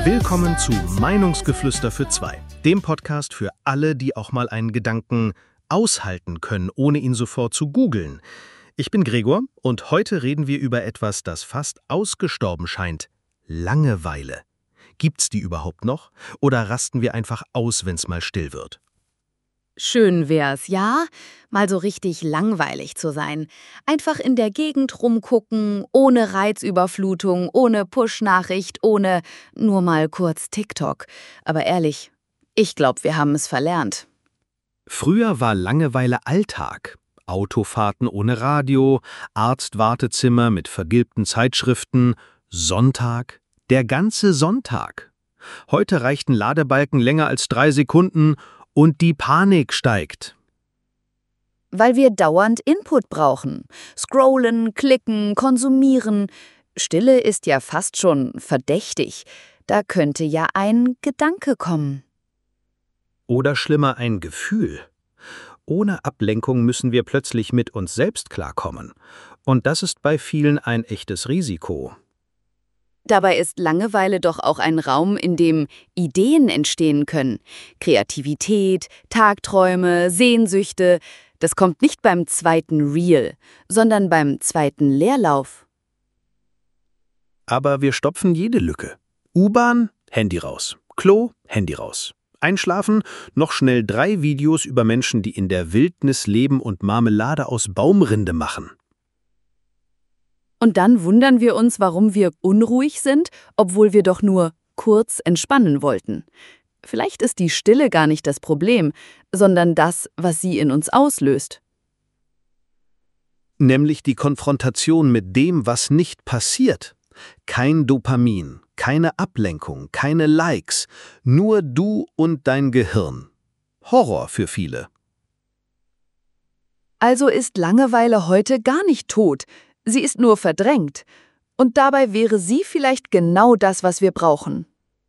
Willkommen zu Meinungsgeflüster für zwei, dem Podcast für alle, die auch mal einen Gedanken aushalten können, ohne ihn sofort zu googeln. Ich bin Gregor und heute reden wir über etwas, das fast ausgestorben scheint: Langeweile. Gibt's die überhaupt noch? Oder rasten wir einfach aus, wenn's mal still wird? Schön wär's, ja? Mal so richtig langweilig zu sein. Einfach in der Gegend rumgucken, ohne Reizüberflutung, ohne Push-Nachricht, ohne nur mal kurz TikTok. Aber ehrlich, ich glaube, wir haben es verlernt. Früher war Langeweile Alltag. Autofahrten ohne Radio, Arztwartezimmer mit vergilbten Zeitschriften, Sonntag, der ganze Sonntag. Heute reicht ein Ladebalken länger als 3 Sekunden und die Panik steigt. Weil wir dauernd Input brauchen. Scrollen, klicken, konsumieren. Stille ist ja fast schon verdächtig. Da könnte ja ein Gedanke kommen. Oder schlimmer, ein Gefühl. Ohne Ablenkung müssen wir plötzlich mit uns selbst klarkommen. Und das ist bei vielen ein echtes Risiko. Dabei ist Langeweile doch auch ein Raum, in dem Ideen entstehen können. Kreativität, Tagträume, Sehnsüchte. Das kommt nicht beim zweiten Reel, sondern beim zweiten Leerlauf. Aber wir stopfen jede Lücke. U-Bahn, Handy raus. Klo, Handy raus. Einschlafen, noch schnell 3 Videos über Menschen, die in der Wildnis leben und Marmelade aus Baumrinde machen. Und dann wundern wir uns, warum wir unruhig sind, obwohl wir doch nur kurz entspannen wollten. Vielleicht ist die Stille gar nicht das Problem, sondern das, was sie in uns auslöst. Nämlich die Konfrontation mit dem, was nicht passiert. Kein Dopamin, keine Ablenkung, keine Likes, nur du und dein Gehirn. Horror für viele. Also ist Langeweile heute gar nicht tot. Sie ist nur verdrängt. Und dabei wäre sie vielleicht genau das, was wir brauchen.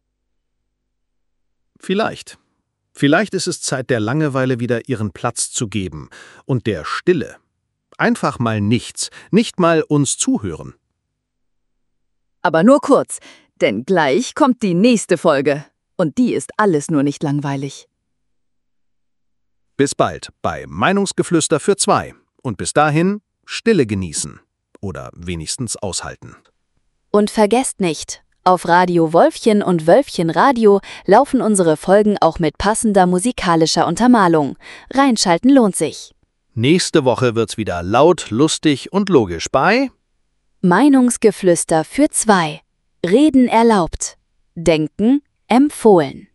Vielleicht. Vielleicht ist es Zeit, der Langeweile wieder ihren Platz zu geben. Und der Stille. Einfach mal nichts, nicht mal uns zuhören. Aber nur kurz, denn gleich kommt die nächste Folge. Und die ist alles nur nicht langweilig. Bis bald bei Meinungsgeflüster für zwei. Und bis dahin Stille genießen. Oder wenigstens aushalten. Und vergesst nicht, auf Radio Wolfchen und Wölfchen Radio laufen unsere Folgen auch mit passender musikalischer Untermalung. Reinschalten lohnt sich. Nächste Woche wird's wieder laut, lustig und logisch bei Meinungsgeflüster für zwei. Reden erlaubt. Denken empfohlen.